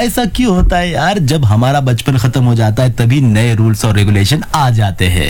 ऐसा क्यों होता है यार? जब हमारा बचपन खत्म हो जाता है तभी नए रूल्स और रेगुलेशन आ जाते हैं।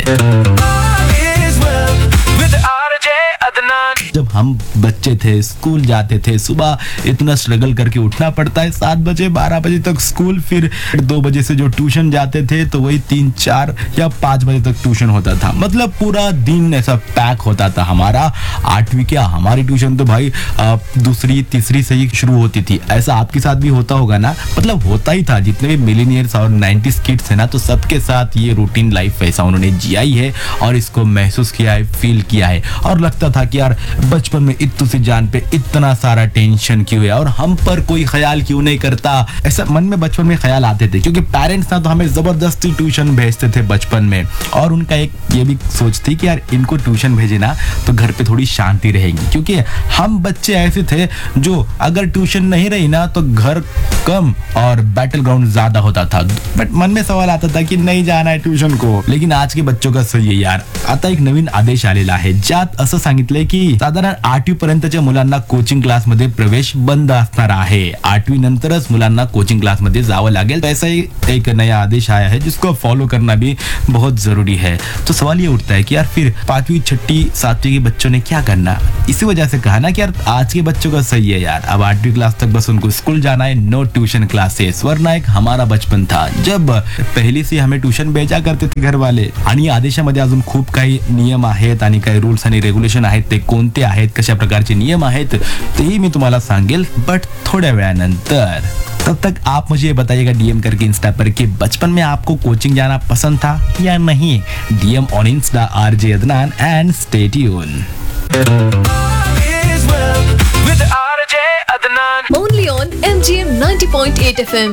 जब हम बच्चे थे, स्कूल जाते थे, सुबह इतना स्ट्रगल करके उठना पड़ता है, 7 बजे 12 बजे तक स्कूल, फिर 2 बजे से जो ट्यूशन जाते थे तो वही 3 4 या 5 बजे तक ट्यूशन होता था। मतलब पूरा दिन ऐसा पैक होता था हमारा। 8वीं क्या, हमारी ट्यूशन तो भाई दूसरी तीसरी से ही शुरू होती थी। ऐसा आपके साथ भी होता होगा ना? मतलब होता ही था। जितने भी मिलेनियर्स और 90s किड्स है ना, तो सबके साथ ये रूटीन लाइफ ऐसा उन्होंने जिया ही है और इसको महसूस किया है, फील किया है। और लगता था कि यार बचपन में इतनी सी जान पे इतना सारा टेंशन क्यों है और हम पर कोई ख्याल क्यों नहीं करता। ऐसा मन में बचपन में ख्याल आते थे, क्योंकि पेरेंट्स ना तो हमें जबरदस्ती ट्यूशन भेजते थे बचपन में, और उनका एक ये भी सोच थी कि यार इनको ट्यूशन भेजे ना तो घर पे थोड़ी शांति रहेगी। क्योंकि हम बच्चे ऐसे थे जो अगर ट्यूशन नहीं रही ना तो घर कम और बैटल ग्राउंड ज्यादा होता था। बट मन में सवाल आता था की नहीं जाना है ट्यूशन को। लेकिन आज के बच्चों का सही आहे यार, आता एक नवीन आदेश आलेला आहे ज्यात असं सांगितलंय की साधारण 8वी पर्यंतच्या मुलांना कोचिंग क्लासमध्ये प्रवेश बंद असणार आहे। 8वी नंतरच मुलांना कोचिंग क्लासमध्ये जावं लागेल। ऐसा ही एक नया आदेश आया है जिसको फॉलो करना भी बहुत जरूरी है। तो सवाल ये उठता है कि यार फिर 5वीं 6ठी 7वीं के बच्चों ने क्या करना? इसी वजह से कहा ना कि यार आज के बच्चों का सही है यार, अब 8वीं क्लास तक बस उनको स्कूल जाना है, नो ट्यूशन क्लासेस। वरना एक हमारा बचपन था जब पहली से हमें ट्यूशन भेजा करते थे घर वाले। आणि आदेशामध्ये अजून खूप काही नियम आहेत आणि काही रूल्स आणि रेग्युलेशन आहेत, ते कोणते आहेत, कशा प्रकारचे नियम आहेत तेही मी तुम्हाला सांगेल, बट थोड्या वेळानंतर। तब तक आप मुझे बताइएगा डीएम करके इंस्टा पर कि बचपन में आपको कोचिंग जाना पसंद था या नहीं। DM on Insta RJ Adnan and stay tune. Only on MGM 90.8 FM.